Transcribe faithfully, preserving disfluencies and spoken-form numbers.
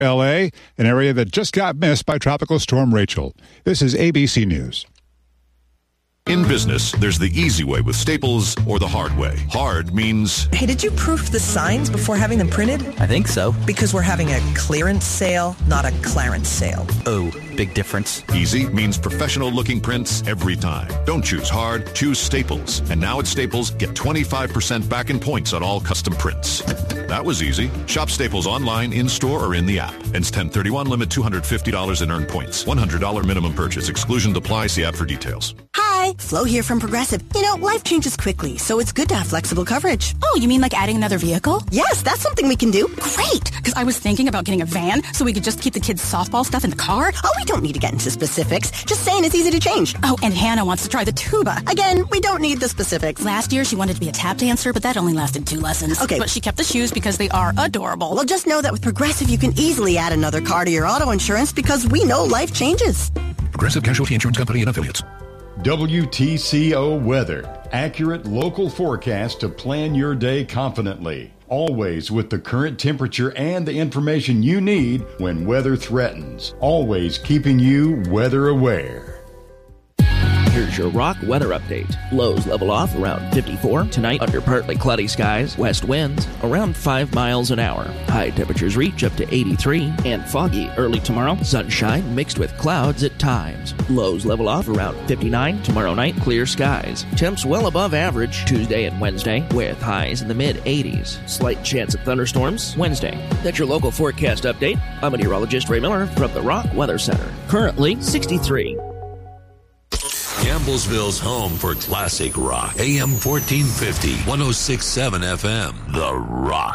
L A, an area that just got missed by Tropical Storm Rachel. This is A B C News. In business, there's the easy way with Staples or the hard way. Hard means... Hey, did you proof the signs before having them printed? I think so. Because we're having a clearance sale, not a Clarence sale. Oh, big difference. Easy means professional-looking prints every time. Don't choose hard, choose Staples. And now at Staples, get twenty-five percent back in points on all custom prints. That was easy. Shop Staples online, in-store, or in the app. Ends ten thirty-one, limit two hundred fifty dollars in earned points. one hundred dollars minimum purchase. Exclusion apply. See app for details. Hi, Flo here from Progressive. You know, life changes quickly, so it's good to have flexible coverage. Oh, you mean like adding another vehicle? Yes, that's something we can do. Great, because I was thinking about getting a van so we could just keep the kids' softball stuff in the car. Oh, we don't need to get into specifics. Just saying it's easy to change. Oh, and Hannah wants to try the tuba. Again, we don't need the specifics. Last year, she wanted to be a tap dancer, but that only lasted two lessons. Okay. But she kept the shoes because they are adorable. Well, just know that with Progressive, you can easily add another car to your auto insurance because we know life changes. Progressive Casualty Insurance Company and Affiliates. W T C O Weather. Accurate local forecast to plan your day confidently. Always with the current temperature and the information you need when weather threatens. Always keeping you weather aware. Here's your rock weather update. Lows level off around fifty-four. Tonight, under partly cloudy skies, west winds around five miles an hour. High temperatures reach up to eighty-three. And foggy early tomorrow. Sunshine mixed with clouds at times. Lows level off around fifty-nine. Tomorrow night, clear skies. Temps well above average Tuesday and Wednesday, with highs in the mid-eighties. Slight chance of thunderstorms Wednesday. That's your local forecast update. I'm meteorologist Ray Miller from the Rock Weather Center. Currently sixty-three. Campbellsville's home for classic rock. A M fourteen fifty, one oh six point seven F M. The Rock.